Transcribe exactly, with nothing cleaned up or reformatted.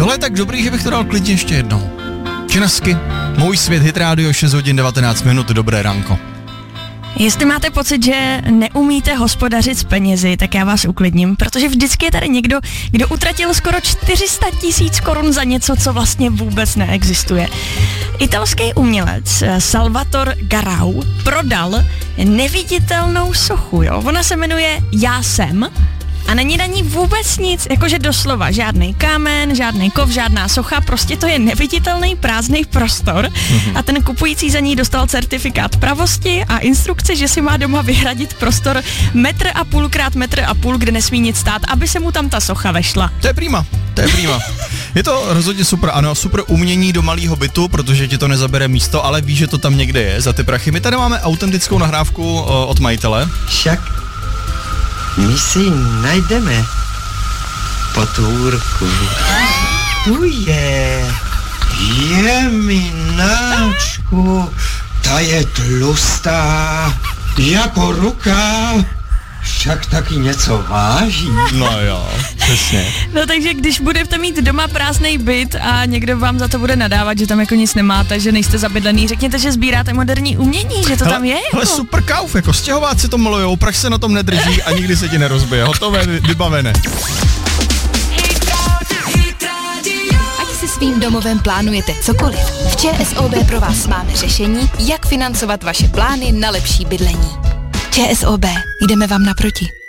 Tohle je tak dobrý, že bych to dal klidně ještě jednou. Činasky, Můj svět, Hit Radio, šest hodin devatenáct minut, dobré ránko. Jestli máte pocit, že neumíte hospodařit s penězi, tak já vás uklidním, protože vždycky je tady někdo, kdo utratil skoro čtyři sta tisíc korun za něco, co vlastně vůbec neexistuje. Italský umělec Salvatore Garau prodal neviditelnou sochu, jo? Ona se jmenuje Já jsem a není na ní vůbec nic, jakože doslova žádný kámen, žádný kov, žádná socha, prostě to je neviditelný prázdný prostor mm-hmm. a ten kupující za ní dostal certifikát pravosti a instrukce, že si má doma vyhradit prostor metr a půl krát metr a půl, kde nesmí nic stát, aby se mu tam ta socha vešla. To je prima, to je prima. Je to rozhodně super, ano, super umění do malého bytu, protože ti to nezabere místo, ale víš, že to tam někde je za ty prachy. My tady máme autentickou nahrávku o, od majitele. Však my si najdeme potvůrku. Uje, je mináčku, ta je tlustá, jako ruka, však taky něco váží. No jo, přesně. No takže když budete mít doma prázdnej byt a někdo vám za to bude nadávat, že tam jako nic nemáte, že nejste zabydlený, řekněte, že sbíráte moderní umění, že to hele, tam je. Jako. Ale super kauf, jako stěhováci to malujou, prach se na tom nedrží a nikdy se ti nerozbije. Hotové, vybavené. Ať si svým domovem plánujete cokoliv, v ČSOB pro vás máme řešení, jak financovat vaše plány na lepší bydlení. ČSOB, jdeme vám naproti.